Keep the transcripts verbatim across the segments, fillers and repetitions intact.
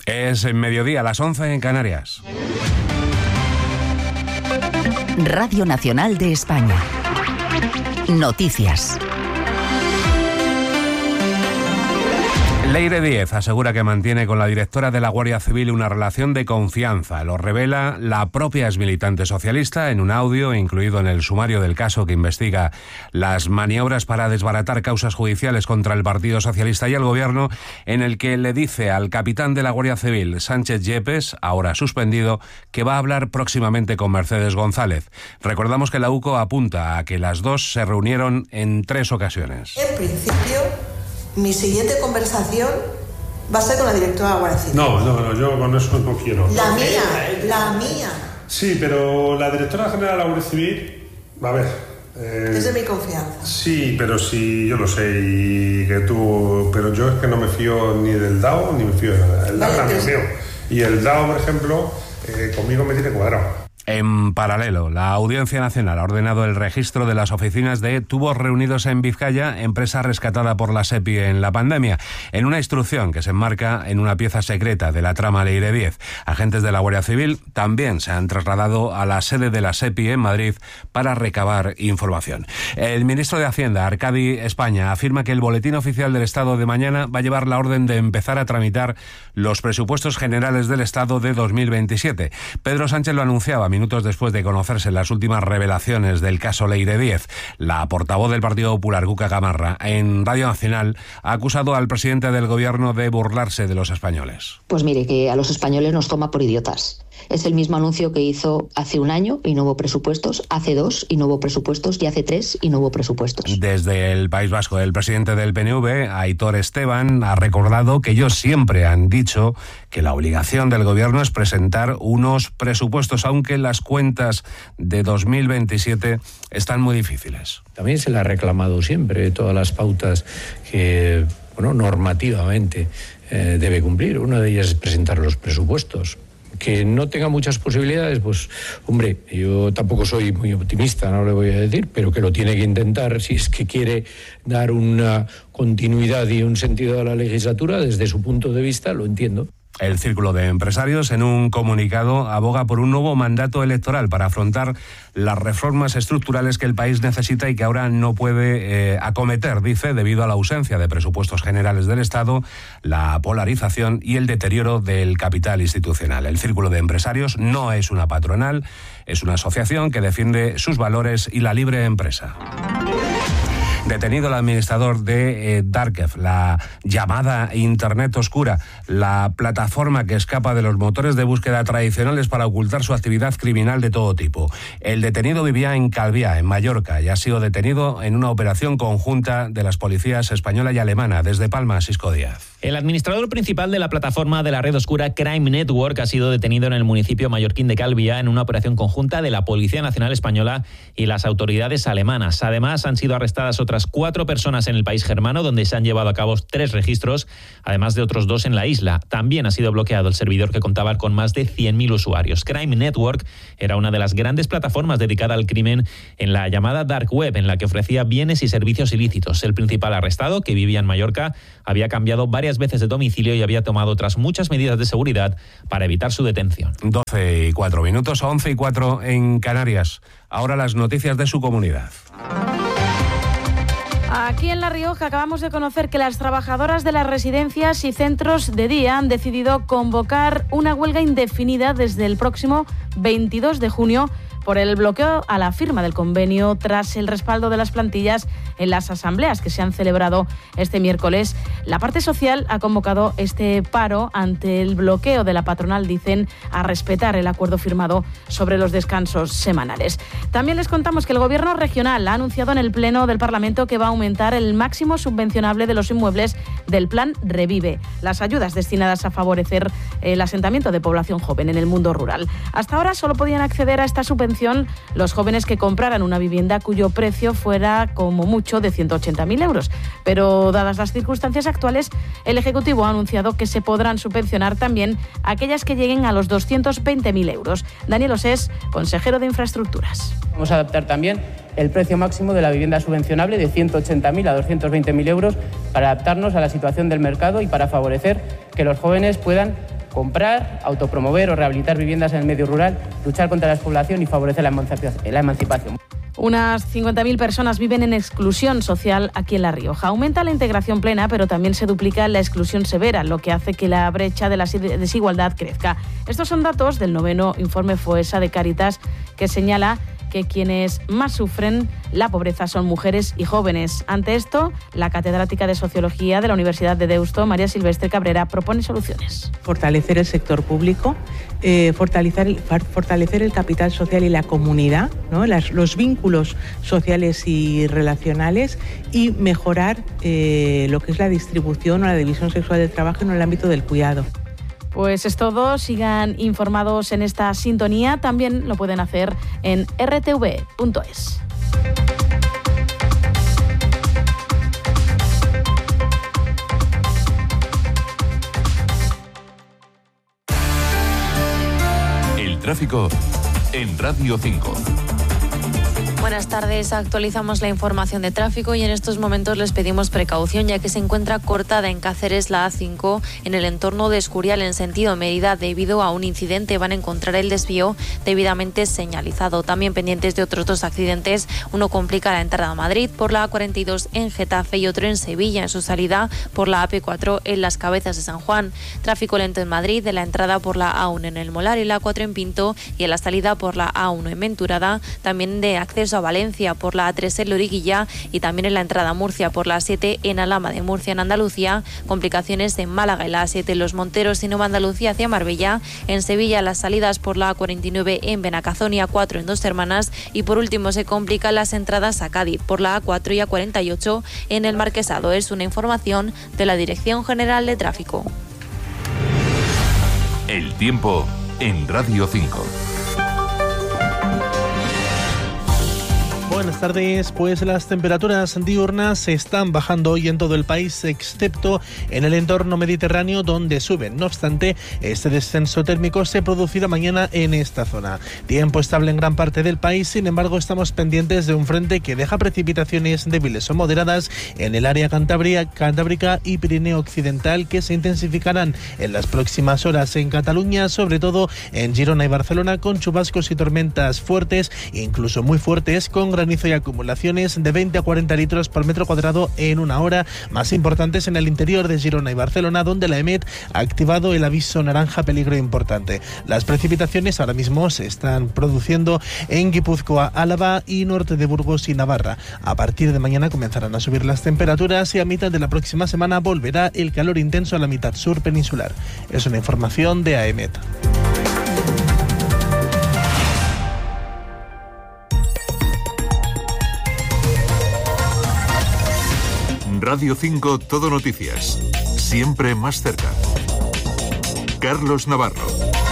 Es en mediodía, a las once en Canarias. Radio Nacional de España. Noticias. Leire Díez asegura que mantiene con la directora de la Guardia Civil una relación de confianza. Lo revela la propia exmilitante socialista en un audio incluido en el sumario del caso que investiga las maniobras para desbaratar causas judiciales contra el Partido Socialista y el Gobierno, en el que le dice al capitán de la Guardia Civil, Sánchez Yepes, ahora suspendido, que va a hablar próximamente con Mercedes González. Recordamos que la U C O apunta a que las dos se reunieron en tres ocasiones. En principio, mi siguiente conversación va a ser con la directora de la Guardia Civil. No, no, no, yo con eso no quiero. La mía, la mía. Sí, pero la directora general de la Guardia Civil, a ver... Eh, es de mi confianza. Sí, pero sí, yo lo sé, y que tú... Pero yo es que no me fío ni del D A O, ni me fío de nada. El D A O también es mío. Y el D A O, por ejemplo, eh, conmigo me tiene cuadrado. En paralelo, la Audiencia Nacional ha ordenado el registro de las oficinas de Tubos Reunidos en Vizcaya, empresa rescatada por la SEPI en la pandemia, en una instrucción que se enmarca en una pieza secreta de la trama Leire Díez. Agentes de la Guardia Civil también se han trasladado a la sede de la SEPI en Madrid para recabar información. El ministro de Hacienda, Arcadi España, afirma que el Boletín Oficial del Estado de mañana va a llevar la orden de empezar a tramitar los presupuestos generales del Estado de dos mil veintisiete. Pedro Sánchez lo anunciaba minutos después de conocerse las últimas revelaciones del caso Leire Díez. La portavoz del Partido Popular, Cuca Gamarra, en Radio Nacional ha acusado al presidente del Gobierno de burlarse de los españoles. Pues mire, que a los españoles nos toma por idiotas. Es el mismo anuncio que hizo hace un año y no hubo presupuestos, hace dos y no hubo presupuestos y hace tres y no hubo presupuestos. Desde el País Vasco, el presidente del P N V, Aitor Esteban, ha recordado que ellos siempre han dicho que la obligación del Gobierno es presentar unos presupuestos, aunque las cuentas de dos mil veintisiete están muy difíciles. También se le ha reclamado siempre todas las pautas que, bueno, normativamente eh, debe cumplir. Una de ellas es presentar los presupuestos. Que no tenga muchas posibilidades, pues, hombre, yo tampoco soy muy optimista, no le voy a decir, pero que lo tiene que intentar si es que quiere dar una continuidad y un sentido a la legislatura, desde su punto de vista, lo entiendo. El Círculo de Empresarios, en un comunicado, aboga por un nuevo mandato electoral para afrontar las reformas estructurales que el país necesita y que ahora no puede eh, acometer, dice, debido a la ausencia de presupuestos generales del Estado, la polarización y el deterioro del capital institucional. El Círculo de Empresarios no es una patronal, es una asociación que defiende sus valores y la libre empresa. Detenido el administrador de eh, Darkef, la llamada Internet Oscura, la plataforma que escapa de los motores de búsqueda tradicionales para ocultar su actividad criminal de todo tipo. El detenido vivía en Calviá, en Mallorca, y ha sido detenido en una operación conjunta de las policías española y alemana. Desde Palma, Sisco Díaz. El administrador principal de la plataforma de la red oscura Crime Network ha sido detenido en el municipio mallorquín de Calviá en una operación conjunta de la Policía Nacional Española y las autoridades alemanas. Además, han sido arrestadas otras cuatro personas en el país germano, donde se han llevado a cabo tres registros, además de otros dos en la isla. También ha sido bloqueado el servidor que contaba con más de cien mil usuarios. Crime Network era una de las grandes plataformas dedicada al crimen en la llamada Dark Web, en la que ofrecía bienes y servicios ilícitos. El principal arrestado, que vivía en Mallorca, había cambiado varias veces de domicilio y había tomado otras muchas medidas de seguridad para evitar su detención. doce y cuatro minutos, once y cuatro en Canarias. Ahora las noticias de su comunidad. Aquí en La Rioja acabamos de conocer que las trabajadoras de las residencias y centros de día han decidido convocar una huelga indefinida desde el próximo veintidós de junio por el bloqueo a la firma del convenio tras el respaldo de las plantillas en las asambleas que se han celebrado este miércoles. La parte social ha convocado este paro ante el bloqueo de la patronal, dicen, a respetar el acuerdo firmado sobre los descansos semanales. También les contamos que el Gobierno regional ha anunciado en el Pleno del Parlamento que va a aumentar el máximo subvencionable de los inmuebles del Plan Revive, las ayudas destinadas a favorecer el asentamiento de población joven en el mundo rural. Hasta ahora solo podían acceder a esta subvención los jóvenes que compraran una vivienda cuyo precio fuera como mucho de ciento ochenta mil euros. Pero dadas las circunstancias actuales, el Ejecutivo ha anunciado que se podrán subvencionar también aquellas que lleguen a los doscientos veinte mil euros. Daniel Osés, consejero de Infraestructuras. Vamos a adaptar también el precio máximo de la vivienda subvencionable de ciento ochenta mil a doscientos veinte mil euros para adaptarnos a la situación del mercado y para favorecer que los jóvenes puedan comprar, autopromover o rehabilitar viviendas en el medio rural, luchar contra la despoblación y favorecer la emancipación. Unas cincuenta mil personas viven en exclusión social aquí en La Rioja. Aumenta la integración plena, pero también se duplica la exclusión severa, lo que hace que la brecha de la desigualdad crezca. Estos son datos del noveno informe FOESA de Cáritas, que señala que quienes más sufren la pobreza son mujeres y jóvenes. Ante esto, la catedrática de Sociología de la Universidad de Deusto, María Silvestre Cabrera, propone soluciones. Fortalecer el sector público, eh, fortalecer, el, fortalecer el capital social y la comunidad, ¿no? Las, los vínculos sociales y relacionales, y mejorar eh, lo que es la distribución o la división sexual del trabajo en el ámbito del cuidado. Pues es todo, sigan informados en esta sintonía, también lo pueden hacer en r t v punto es. El tráfico en Radio cinco. Buenas tardes, actualizamos la información de tráfico y en estos momentos les pedimos precaución ya que se encuentra cortada en Cáceres la A cinco en el entorno de Escurial en sentido Mérida. Debido a un incidente van a encontrar el desvío debidamente señalizado. También pendientes de otros dos accidentes, uno complica la entrada a Madrid por la A cuarenta y dos en Getafe y otro en Sevilla en su salida por la A P cuatro en Las Cabezas de San Juan. Tráfico lento en Madrid de la entrada por la A uno en El Molar y la A cuatro en Pinto y en la salida por la A uno en Venturada. También de acceso a Valencia por la A tres en Loriguilla y también en la entrada a Murcia por la A siete en Alhama de Murcia en Andalucía. Complicaciones en Málaga en la A siete en Los Monteros y Nueva Andalucía hacia Marbella. En Sevilla las salidas por la A cuarenta y nueve en Benacazón y A cuatro en Dos Hermanas. Y por último se complican las entradas a Cádiz por la A cuatro y A cuarenta y ocho en El Marquesado. Es una información de la Dirección General de Tráfico. El tiempo en Radio cinco. Buenas tardes, pues las temperaturas diurnas están bajando hoy en todo el país, excepto en el entorno mediterráneo donde suben. No obstante, este descenso térmico se producirá mañana en esta zona. Tiempo estable en gran parte del país, sin embargo estamos pendientes de un frente que deja precipitaciones débiles o moderadas en el área cantabria, cantábrica y Pirineo Occidental, que se intensificarán en las próximas horas en Cataluña, sobre todo en Girona y Barcelona, con chubascos y tormentas fuertes, incluso muy fuertes, con granizo y acumulaciones de veinte a cuarenta litros por metro cuadrado en una hora, más importantes en el interior de Girona y Barcelona, donde la EMET ha activado el aviso naranja peligro importante. Las precipitaciones ahora mismo se están produciendo en Guipúzcoa, Álava y norte de Burgos y Navarra. A partir de mañana comenzarán a subir las temperaturas y a mitad de la próxima semana volverá el calor intenso a la mitad sur peninsular. Es una información de AEMET. Radio cinco Todo Noticias. Siempre más cerca. Carlos Navarro.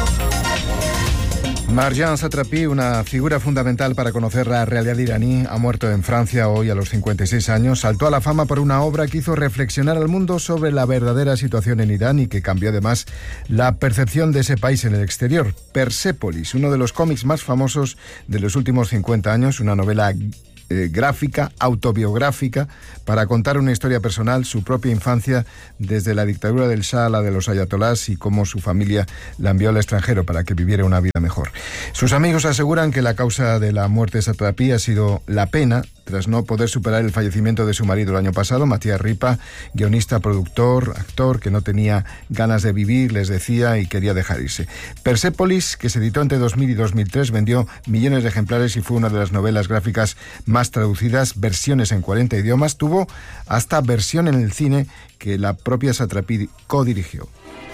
Marjan Satrapi, una figura fundamental para conocer la realidad iraní, ha muerto en Francia hoy a los cincuenta y seis años. Saltó a la fama por una obra que hizo reflexionar al mundo sobre la verdadera situación en Irán y que cambió además la percepción de ese país en el exterior. Persépolis, uno de los cómics más famosos de los últimos cincuenta años, una novela Eh, gráfica, autobiográfica, para contar una historia personal, su propia infancia, desde la dictadura del Shah a la de los ayatolás y cómo su familia la envió al extranjero para que viviera una vida mejor. Sus amigos aseguran que la causa de la muerte de Satrapi ha sido la pena, tras no poder superar el fallecimiento de su marido el año pasado, Matías Ripa, guionista, productor, actor, que no tenía ganas de vivir, les decía, y quería dejar irse. Persépolis, que se editó entre dos mil y dos mil tres, vendió millones de ejemplares y fue una de las novelas gráficas más traducidas, versiones en cuarenta idiomas, tuvo hasta versión en el cine que la propia Satrapi co-dirigió.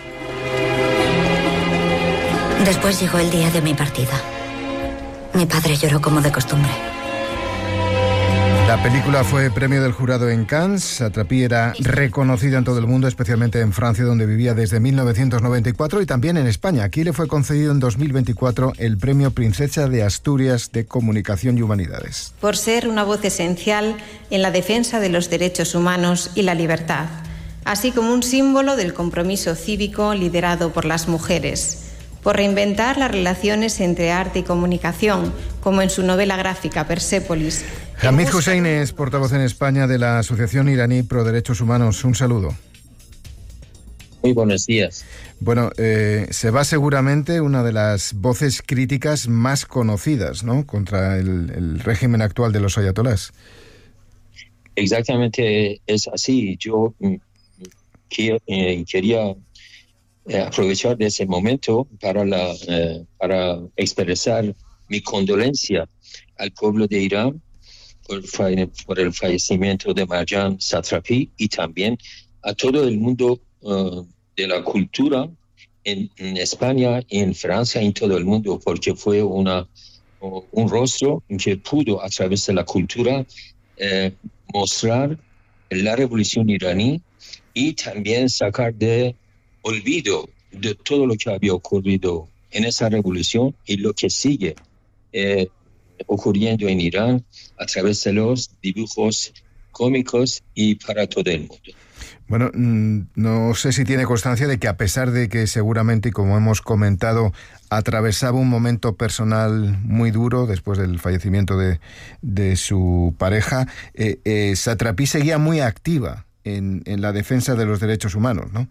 Después llegó el día de mi partida. Mi padre lloró como de costumbre. La película fue premio del jurado en Cannes. Satrapi era reconocida en todo el mundo, especialmente en Francia, donde vivía desde mil novecientos noventa y cuatro, y también en España. Aquí le fue concedido en dos mil veinticuatro el premio Princesa de Asturias de Comunicación y Humanidades. Por ser una voz esencial en la defensa de los derechos humanos y la libertad, así como un símbolo del compromiso cívico liderado por las mujeres. Por reinventar las relaciones entre arte y comunicación, como en su novela gráfica Persépolis. Hamid Hussein es portavoz en España de la Asociación Iraní Pro Derechos Humanos. Un saludo. Muy buenos días. Bueno, eh, se va seguramente una de las voces críticas más conocidas, ¿no?, contra el, el régimen actual de los ayatolás. Exactamente, es así. Yo mm, que, eh, quería eh, aprovechar de ese momento para, la, eh, para expresar mi condolencia al pueblo de Irán por, por el fallecimiento de Marjan Satrapi y también a todo el mundo uh, de la cultura en, en España, en Francia, en todo el mundo, porque fue una, un rostro que pudo a través de la cultura eh, mostrar la revolución iraní y también sacar de olvido de todo lo que había ocurrido en esa revolución y lo que sigue eh, ocurriendo en Irán a través de los dibujos cómicos y para todo el mundo. Bueno, no sé si tiene constancia de que a pesar de que seguramente, como hemos comentado, atravesaba un momento personal muy duro después del fallecimiento de, de su pareja, eh, eh, Satrapi seguía muy activa en, en la defensa de los derechos humanos, ¿no?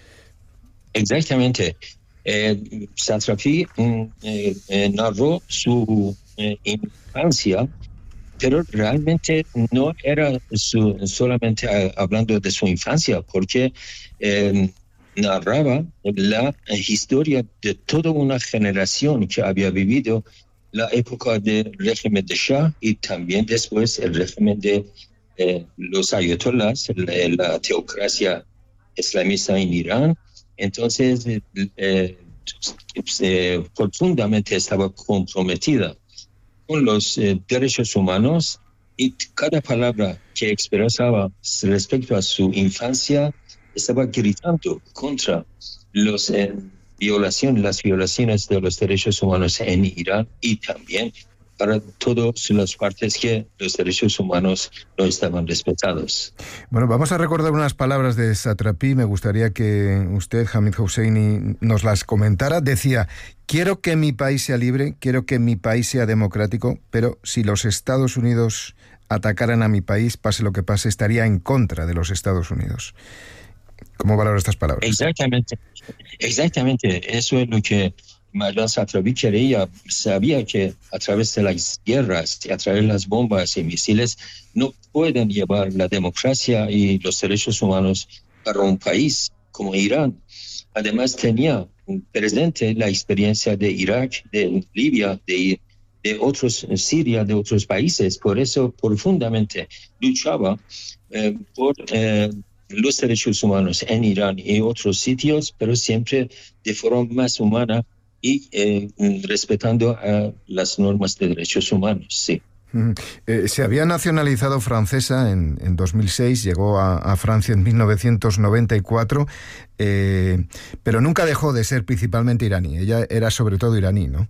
Exactamente. Eh, Satrapi eh, eh, narró su eh, infancia, pero realmente no era su, solamente hablando de su infancia, porque eh, narraba la historia de toda una generación que había vivido la época del régimen de Shah y también después el régimen de eh, los ayatolás, la, la teocracia islamista en Irán. Entonces, eh, eh, eh, profundamente estaba comprometida con los eh, derechos humanos y cada palabra que expresaba respecto a su infancia estaba gritando contra los, eh, violación, las violaciones de los derechos humanos en Irán y también para todas las partes que los derechos humanos no estaban respetados. Bueno, vamos a recordar unas palabras de Satrapi. Me gustaría que usted, Hamid Hosseini, nos las comentara. Decía: quiero que mi país sea libre, quiero que mi país sea democrático, pero si los Estados Unidos atacaran a mi país, pase lo que pase, estaría en contra de los Estados Unidos. ¿Cómo valora estas palabras? Exactamente, exactamente. Eso es lo que Marjan Satrapi quería. Sabía que a través de las guerras, a través de las bombas y misiles, no pueden llevar la democracia y los derechos humanos para un país como Irán. Además, tenía presente la experiencia de Irak, de Libia, de, de otros, Siria, de otros países. Por eso, profundamente luchaba eh, por eh, los derechos humanos en Irán y otros sitios, pero siempre de forma más humana y eh, respetando a las normas de derechos humanos, sí. Mm. Eh, se había nacionalizado francesa en, en dos mil seis, llegó a, a Francia en mil novecientos noventa y cuatro, eh, pero nunca dejó de ser principalmente iraní. Ella era sobre todo iraní, ¿no?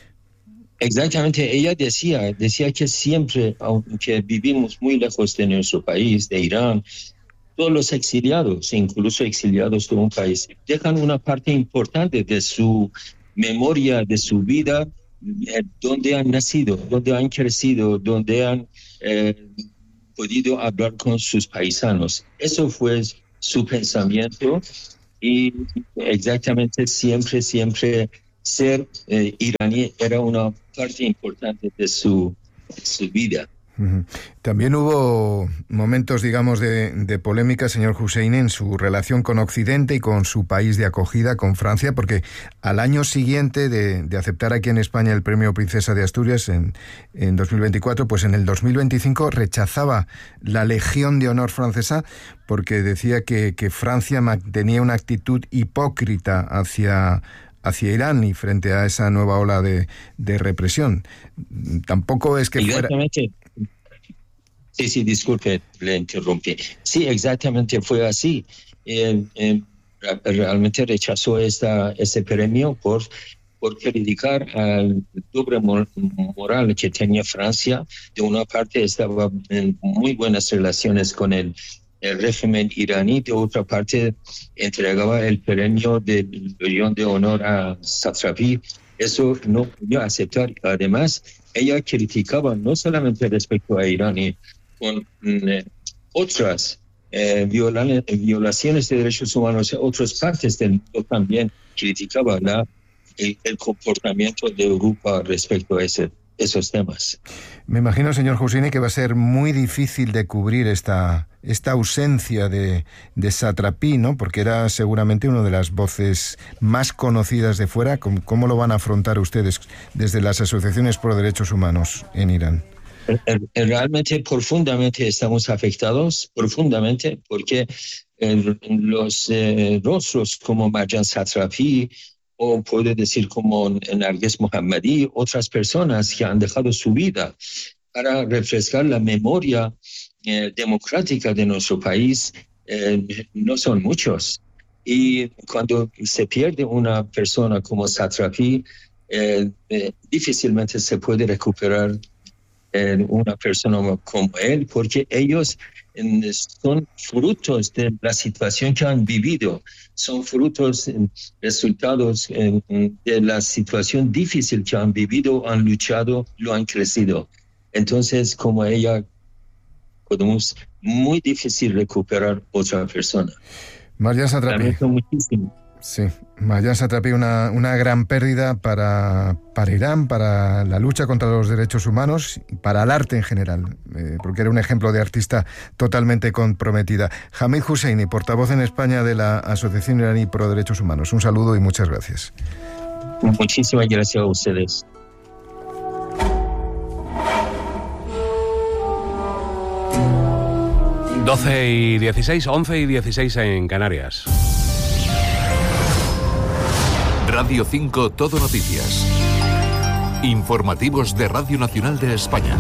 Exactamente. Ella decía, decía que siempre, aunque vivimos muy lejos de nuestro país, de Irán, todos los exiliados, incluso exiliados de un país, dejan una parte importante de su memoria, de su vida, eh, donde han nacido, donde han crecido, donde han eh, podido hablar con sus paisanos. Eso fue su pensamiento y exactamente siempre, siempre ser eh, iraní era una parte importante de su, de su vida. También hubo momentos, digamos, de, de polémica, señor Husseini, en su relación con Occidente y con su país de acogida, con Francia, porque al año siguiente de, de aceptar aquí en España el premio Princesa de Asturias en, en dos mil veinticuatro, pues en el dos mil veinticinco rechazaba la Legión de Honor francesa porque decía que, que Francia mantenía una actitud hipócrita hacia... hacia Irán y frente a esa nueva ola de, de represión. Tampoco es que exactamente. Fuera... Sí, sí, disculpe, le interrumpí. Sí, exactamente fue así. Eh, eh, realmente rechazó esta, este premio por, por criticar al doble moral que tenía Francia. De una parte estaba en muy buenas relaciones con el el régimen iraní, de otra parte entregaba el premio de Legión de Honor a Satrapi. Eso no podía aceptar. Además, ella criticaba no solamente respecto a Irán, y con eh, otras eh, viola, violaciones de derechos humanos en otras partes del mundo, también criticaba la, el, el comportamiento de Europa respecto a ese, esos temas. Me imagino, señor Husseini, que va a ser muy difícil de cubrir esta, esta ausencia de, de Satrapi, ¿no? Porque era seguramente una de las voces más conocidas de fuera. ¿Cómo, cómo lo van a afrontar ustedes desde las asociaciones por derechos humanos en Irán? Realmente, profundamente estamos afectados, profundamente, porque eh, los eh, rostros como Marjan Satrapi, o puedo decir como Narges Mohammadi, otras personas que han dejado su vida para refrescar la memoria eh, democrática de nuestro país, eh, no son muchos. Y cuando se pierde una persona como Satrapi, eh, eh, difícilmente se puede recuperar eh, una persona como él, porque ellos eh, son frutos de la situación que han vivido, son frutos, eh, resultados eh, de la situación difícil que han vivido, han luchado, lo han crecido. Entonces, como ella, podemos muy difícil recuperar otra persona. Marjan Satrapi. Muchísimo. Sí, Marjan Satrapi, una, una gran pérdida para, para Irán, para la lucha contra los derechos humanos y para el arte en general, eh, porque era un ejemplo de artista totalmente comprometida. Hamid Husseini, portavoz en España de la Asociación Iraní Pro Derechos Humanos. Un saludo y muchas gracias. Muchísimas gracias a ustedes. doce y dieciséis, once y dieciséis en Canarias. Radio cinco Todo Noticias. Informativos de Radio Nacional de España.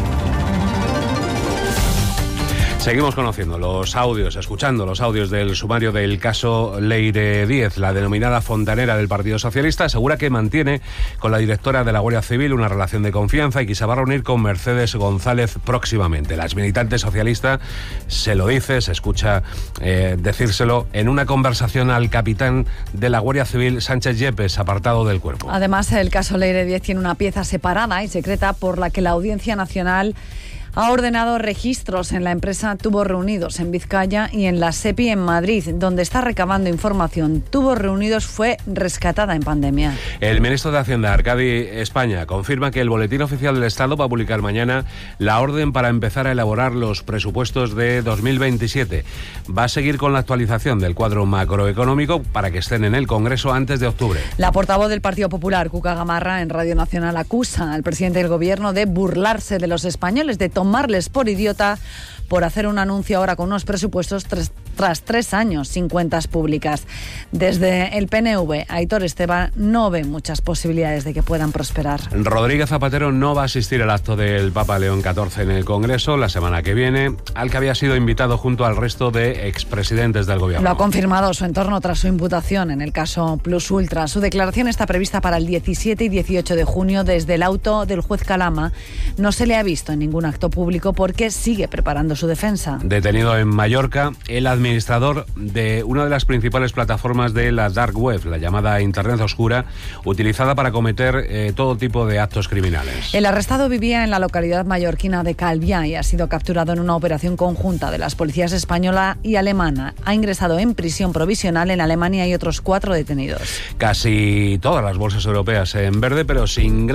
Seguimos conociendo los audios, escuchando los audios del sumario del caso Leire Díez. La denominada fontanera del Partido Socialista asegura que mantiene con la directora de la Guardia Civil una relación de confianza y que se va a reunir con Mercedes González próximamente. La exmilitante socialista se lo dice, se escucha eh, decírselo en una conversación al capitán de la Guardia Civil, Sánchez Yepes, apartado del cuerpo. Además, el caso Leire Díez tiene una pieza separada y secreta por la que la Audiencia Nacional ha ordenado registros en la empresa Tubos Reunidos en Vizcaya y en la SEPI en Madrid, donde está recabando información. Tubos Reunidos fue rescatada en pandemia. El ministro de Hacienda, Arcadi España, confirma que el Boletín Oficial del Estado va a publicar mañana la orden para empezar a elaborar los presupuestos de dos mil veintisiete. Va a seguir con la actualización del cuadro macroeconómico para que estén en el Congreso antes de octubre. La portavoz del Partido Popular, Cuca Gamarra, en Radio Nacional acusa al presidente del Gobierno de burlarse de los españoles, de tomarles por idiota por hacer un anuncio ahora con unos presupuestos tras, tras tres años sin cuentas públicas. Desde el P N V, Aitor Esteban no ve muchas posibilidades de que puedan prosperar. Rodríguez Zapatero no va a asistir al acto del Papa León catorce en el Congreso la semana que viene, al que había sido invitado junto al resto de expresidentes del Gobierno. Lo ha confirmado su entorno tras su imputación en el caso Plus Ultra. Su declaración está prevista para el diecisiete y dieciocho de junio. Desde el auto del juez Calama no se le ha visto en ningún acto público porque sigue preparando su defensa. Detenido en Mallorca el administrador de una de las principales plataformas de la Dark Web, la llamada Internet Oscura, utilizada para cometer eh, todo tipo de actos criminales. El arrestado vivía en la localidad mallorquina de Calviá y ha sido capturado en una operación conjunta de las policías española y alemana. Ha ingresado en prisión provisional en Alemania y otros cuatro detenidos. Casi todas las bolsas europeas en verde, pero sin